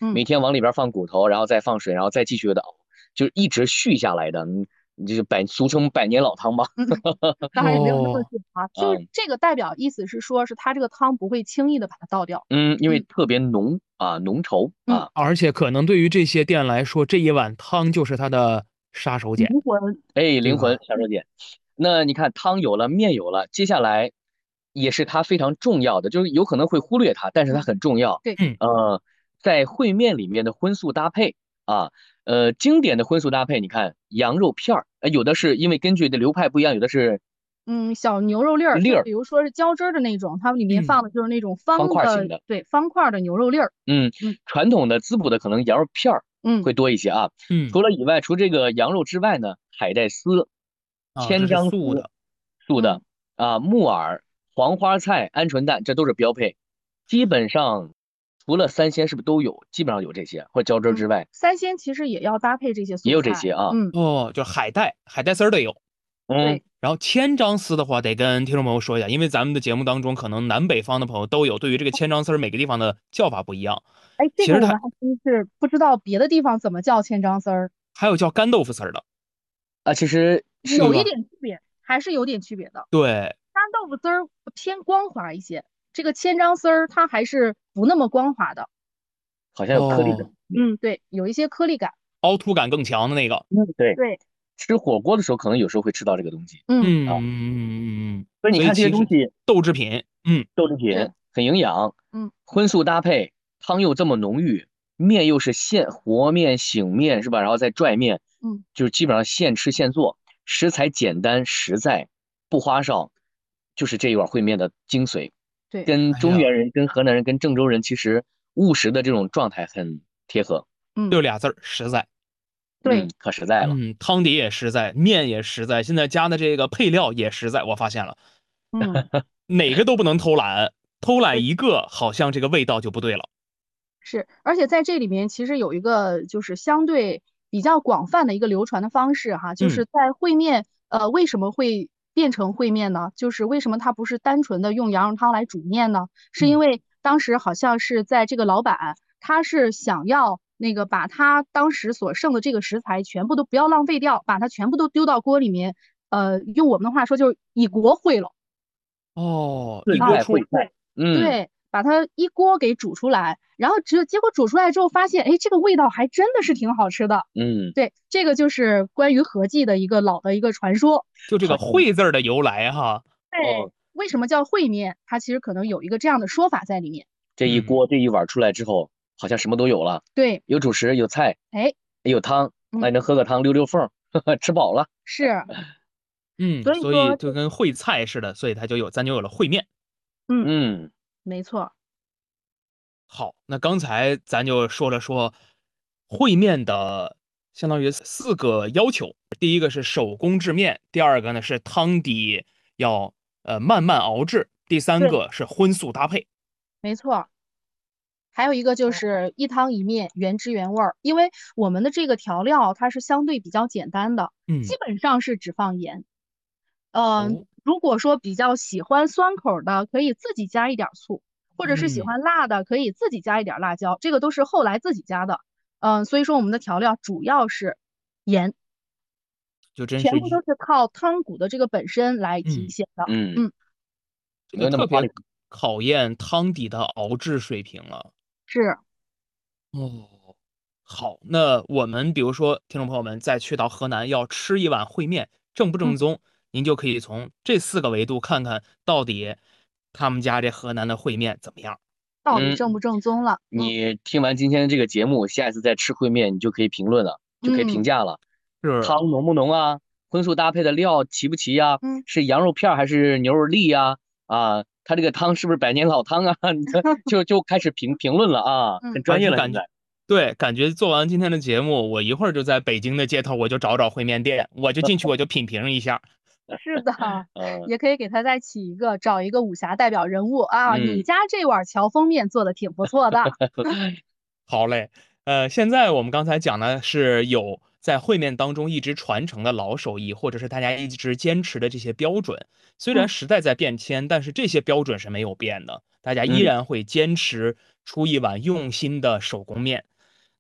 每天往里边放骨头，然后再放水，然后再继续的熬，就一直续下来的，就是俗称百年老汤吧。 当然也没有那么哦， 久啊，就是嗯这个代表意思是说，是它这个汤不会轻易的把它倒掉。 因为嗯特别浓啊，浓稠嗯， 啊。 而且可能对于这些店来说，这一碗汤就是它的杀手锏， 灵魂。 哎，灵魂对吧？ 小周姐，那你看汤有了，面有了，接下来也是它非常重要的，就是有可能会忽略它，但是它嗯， 很重要。 对， 嗯， 在烩面里面的荤素搭配啊，经典的荤素搭配，你看羊肉片儿，有的是因为根据的流派不一样，有的是嗯，小牛肉粒儿， 粒儿， 就比如说是浇汁儿的那种，它们里面嗯， 放的就是那种方方的， 块型的。 对，方块儿的牛肉粒儿。 嗯， 嗯传统的滋补的可能羊肉片儿嗯， 会多一些啊。 嗯， 除这个羊肉之外呢，海带丝、 啊，这是千张丝、 素的。 素的嗯， 啊，木耳、黄花菜、鹌鹑蛋，这都是标配。基本上除了三鲜是不是都有？基本上有这些，或者浇汁儿之外三鲜其实也要搭配这些也有这素菜。 些啊。 嗯， 哦，就海带丝儿得有。 嗯， 对， 然后千张丝的话，得跟听众朋友说一下，因为咱们的节目当中可能南北方的朋友都有，对于这个千张丝儿每个地方的叫法不一样。 哎，这其实它个我们还真是不知道别的地方怎么叫千张丝儿， 还有叫干豆腐丝儿的， 其实是对有一吧？ 点区别，还是有点区别的。 对， 干豆腐丝儿偏光滑一些，这个千张丝儿它还是不那么光滑的。 好像有颗粒感。 哦， 嗯，对，有一些颗粒感。 凹凸感更强的那个。 对， 对， 吃火锅的时候可能有时候会吃到这个东西嗯， 啊。所以你看这些所以其实东西， 豆制品， 豆制品是， 很营养， 嗯荤素搭配，汤又这么浓郁，面又是和面、醒面是吧？然后再拽面， 嗯， 就是基本上现吃现做，食材简单实在，不花哨，就是这一碗烩面的精髓。 对， 跟哎呀， 中原人、跟河南人、跟郑州人其实务实的这种状态很贴合。 嗯就俩字儿实在。 对， 可实在了。 汤底也实在，面也实在，现在加的这个配料也实在，我发现了， 嗯， 哪个都不能偷懒，偷懒对， 一个好像这个味道就不对了。 是，而且在这里面其实有一个就是相对比较广泛的一个流传的方式哈，就嗯是在烩面，为什么会变成烩面呢？就是为什么它不是单纯的用羊肉汤来煮面呢？是因嗯， 为当时好像是在这个老板他是想要那个把他当时所剩的这个食材全部都不要浪费掉，把它全部都丢到锅里面，用我们的话说就是一锅烩了。 哦，一炖锅出， 菜烩菜。 对，把它一锅给煮出来，然后结果煮出来之后发现，哎，这个味道还真的是挺好吃的。 嗯， 对，这个就是关于合记的一个老的一个传说。 就这个好像 “烩”字儿的由来哈。 对， 哦， 为什么叫烩面？它其实可能有一个这样的说法在里面。 这一嗯锅这一碗出来之后，好像什么都有了， 对， 有主食，有菜， 哎， 有汤， 嗯， 能喝个汤溜溜缝儿，吃饱了。 是，所以所以说， 就跟烩菜似的，所以咱就有了烩面。 嗯， 嗯， 没错， 好，那刚才咱就说了说烩面的相当于4个要求，第一个是手工制面，第二个呢是汤底要慢慢熬制，第三对， 个是荤素搭配。 没错。还有一个就是一汤一面，原汁原味儿。因为我们的这个调料它是相对比较简单的，基嗯， 本上是只放盐。 哦， 如果说比较喜欢酸口的，可以自己加一点醋，或者是喜嗯， 欢辣的，可以自己加一点辣椒，这个都是后来自己加的。所以说我们的调料主要是盐， 就真是全部都是靠汤骨的这个本身来体嗯， 现的。 嗯， 嗯， 这没个特别有那么花里胡哨。 考验汤底的熬制水平了。 是， 哦，好，那我们比如说听众朋友们再去到河南要吃一碗烩面，正不嗯， 正宗，您就可以从这4个维度看看到底他们家这河南的烩面怎么样。 到底嗯， 正不正宗了？ 你听完今天这个节目，下一次再吃烩面，你就可以评论了，就可以评嗯价了。 是， 汤浓不浓啊？荤素搭配的料齐不齐呀？ 嗯。 是羊肉片儿还是牛肉粒呀？它这个汤是不是百年老汤啊？你这就开始评论了啊，很嗯， 专业了现在。 而且感觉对，感觉做完今天的节目，我一会儿就在北京的街头，我就找烩面店，我就进去，我就品评一下。 是的， 嗯也可以给他再起一个，找一个武侠代表人物啊。你嗯， 家这碗乔峰面做的挺不错的。 好嘞，现在我们刚才讲的是有在烩面当中一直传承的老手艺，或者是大家一直坚持的这些标准。虽然嗯时代在变迁，但是这些标准是没有变的，大家依嗯然会坚持出一碗用心的手工面。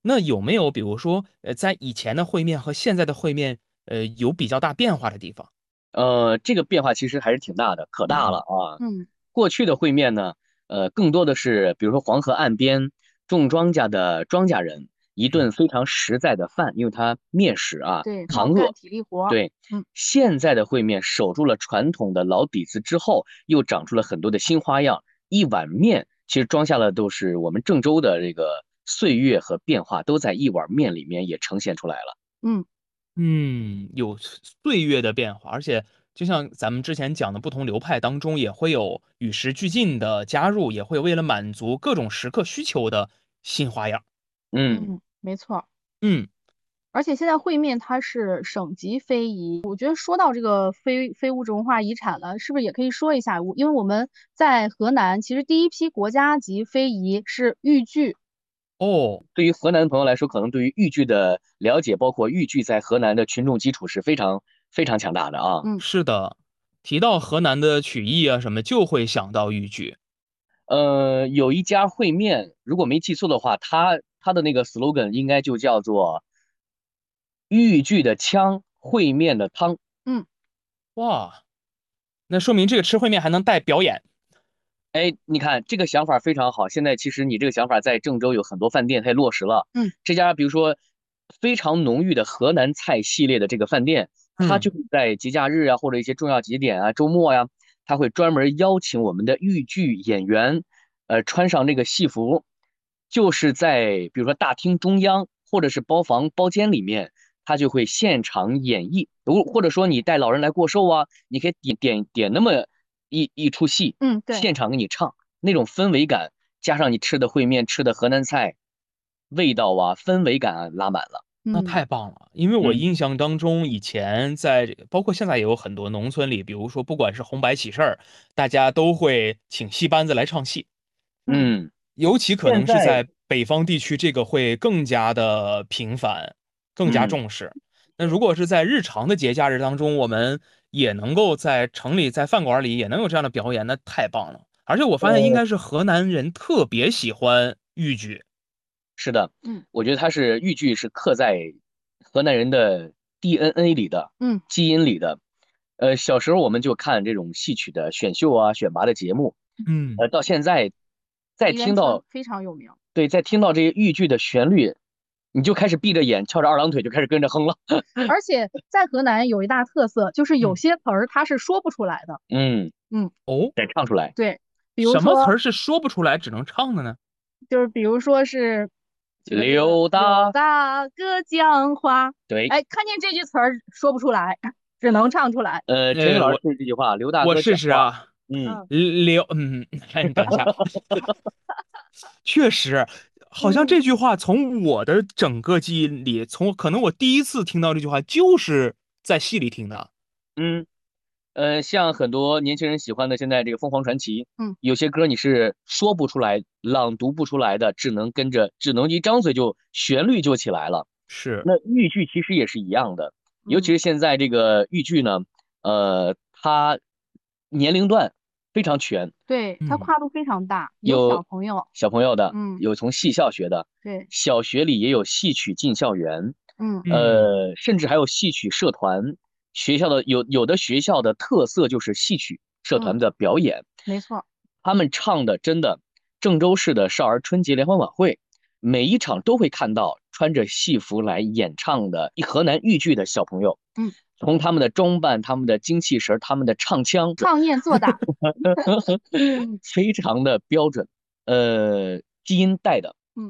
那有没有比如说，在以前的烩面和现在的烩面，有比较大变化的地方？ 这个变化其实还是挺大的，可大了啊。 嗯， 过去的烩面呢，更多的是比如说黄河岸边种庄稼的庄稼人一顿非常实在的饭，因为它面食啊， 对， 扛饿。 干体力活。 对， 嗯， 现在的烩面守住了传统的老底子之后，又长出了很多的新花样。一碗面其实装下了都是我们郑州的这个岁月和变化，都在一碗面里面也呈现出来了。 嗯， 有岁月的变化，而且就像咱们之前讲的，不同流派当中也会有与时俱进的加入，也会为了满足各种时刻需求的新花样。 嗯， 没错。 嗯， 而且现在烩面它是省级非遗，我觉得说到这个非物质文化遗产了，是不是也可以说一下？因为我们在河南，其实第一批国家级非遗是豫剧。 哦， 对于河南的朋友来说，可能对于豫剧的了解，包括豫剧在河南的群众基础是非常非常强大的啊。 嗯， 是的，提到河南的曲艺啊什么，就会想到豫剧。 有一家烩面，如果没记错的话，它的那个 slogan 应该就叫做"豫剧的腔，烩面的汤"。 嗯， 哇，那说明这个吃烩面还能带表演。 哎，你看这个想法非常好。现在其实你这个想法在郑州有很多饭店它也落实了。 嗯， 这家比如说非常浓郁的河南菜系列的这个饭店，它就会在节假日啊或者一些重要节点啊、周末呀，它会专门邀请我们的豫剧演员，穿上这个戏服，就是在比如说大厅中央或者是包房包间里面，他就会现场演绎。或者说你带老人来过寿啊，你可以点那么一出戏， 嗯，对， 现场给你唱，那种氛围感，加上你吃的烩面，吃的河南菜，味道啊，氛围感啊拉满了。 那太棒了，因为我嗯印象当中，以前包括现在也有很多农村里，比如说不管是红白喜事儿，大家都会请戏班子来唱戏。 嗯， 嗯， 尤其可能是现在在北方地区，这个会更加的频繁，更加嗯重视。那如果是在日常的节假日当中，我们也能够在城里、在饭馆里也能有这样的表演，那太棒了。而且我发现应该是河南人特别喜欢豫剧。 是的， 嗯我觉得它是豫剧是刻在河南人的 DNA 里的， 嗯， 基因里的。小时候我们就看这种戏曲的选秀啊、选拔的节目， 嗯， 到现在再梨园春听到， 非常有名。 对，再听到这些豫剧的旋律，你就开始闭着眼，翘着二郎腿就开始跟着哼了。 而且在河南有一大特色，就是有嗯些词儿它是说不出来的。 嗯， 嗯， 哦， 得唱出来。 对，比如什么词说儿是说不出来只能唱的呢？ 比如说是这个刘大， 大哥讲话， 对， 哎，看见这句词儿说不出来，只能唱出来。 陈宇老师我试试这句话，刘大我试哥讲话。 试啊， 嗯嗯哎，你等一下，确实，好像嗯， 这句话从我的整个记忆里，可能我第一次听到这句话就是在戏里听的。 嗯。像很多年轻人喜欢的现在这个凤凰传奇， 嗯， 有些歌你是说不出来、朗读不出来的，只能一张嘴就旋律就起来了。 是， 那豫剧其实也是一样的，尤其嗯， 是现在这个豫剧呢，它年龄段非常全， 对，它嗯跨度非常大，有小有朋友。 小朋友的， 嗯， 有从戏校学的， 对， 小学里也有戏曲进校园， 嗯甚至还有戏曲社团。学校的有的学校的特色就是戏曲社团嗯， 的表演， 没错。 他们唱的真的，郑州市的少儿春节联欢晚会，每一场都会看到穿着戏服来演唱的河南豫剧的小朋友， 嗯， 从他们的装扮、他们的精气神、他们的唱腔， 唱念做打。 非常的标准，基因带的。 嗯，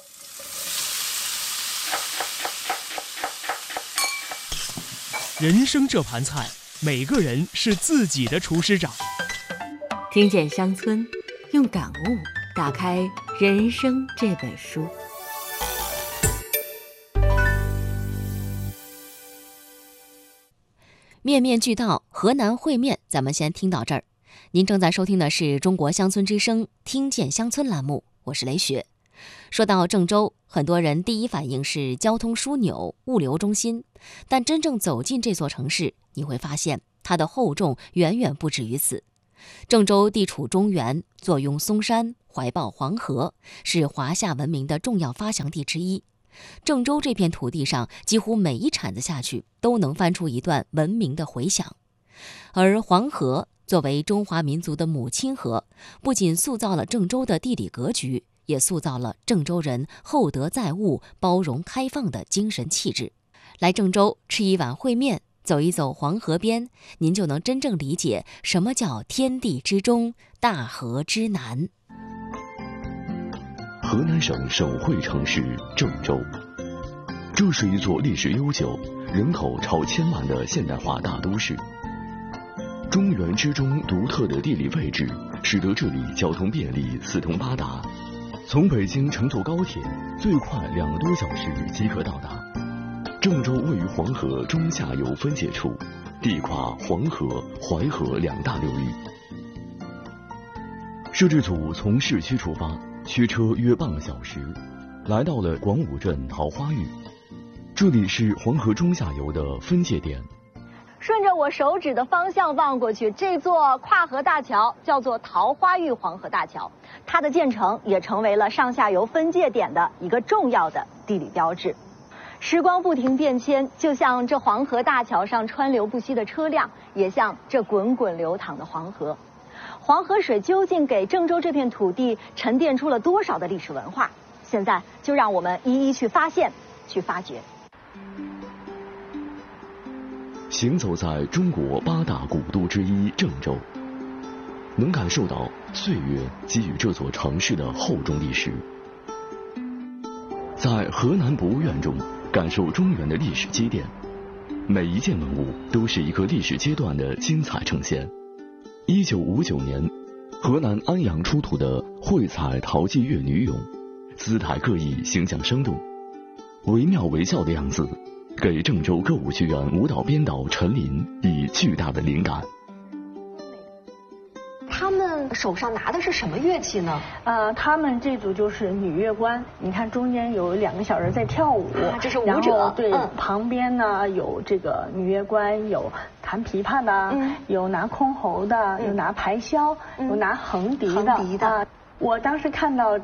人生这盘菜，每个人是自己的厨师长。 听见乡村，用感悟打开人生这本书。面面俱到，河南烩面，咱们先听到这儿。您正在收听的是中国乡村之声听见乡村栏目，我是雷雪。说到郑州，很多人第一反应是交通枢纽、物流中心，但真正走进这座城市，你会发现它的厚重远远不止于此。郑州地处中原，坐拥嵩山，怀抱黄河，是华夏文明的重要发祥地之一。 郑州这片土地上几乎每一铲子下去都能翻出一段文明的回响。而黄河作为中华民族的母亲河，不仅塑造了郑州的地理格局，也塑造了郑州人厚德载物、包容开放的精神气质。来郑州吃一碗烩面，走一走黄河边，您就能真正理解什么叫天地之中，大河之南。 河南省省会城市郑州，这是一座历史悠久、人口超1000万的现代化大都市。中原之中独特的地理位置，使得这里交通便利、四通八达。从北京乘坐高铁，最快2个多小时即可到达。郑州位于黄河中下游分界处，地跨黄河、淮河2大流域。摄制组从市区出发，驱车约半个小时，来到了广武镇桃花峪。这里是黄河中下游的分界点。 顺着我手指的方向望过去，这座跨河大桥叫做桃花峪黄河大桥，它的建成也成为了上下游分界点的一个重要的地理标志。时光不停变迁，就像这黄河大桥上川流不息的车辆，也像这滚滚流淌的黄河。黄河水究竟给郑州这片土地沉淀出了多少的历史文化？现在就让我们一一去发现、去发掘。 行走在中国8大古都之一郑州，能感受到岁月给予这座城市的厚重历史。在河南博物院中，感受中原的历史积淀，每一件文物都是一个历史阶段的精彩呈现。1959年，河南安阳出土的绘彩陶伎乐女俑，姿态各异，形象生动，惟妙惟肖的样子，给郑州歌舞剧院舞蹈编导陈林以巨大的灵感。 他们手上拿的是什么乐器呢？ 他们这组就是女乐官，你看中间有2个小人在跳舞， 这是舞者。 对，旁边呢有这个女乐官，有弹琵琶的，有拿箜篌的，有拿排箫，有拿横笛的。我当时看到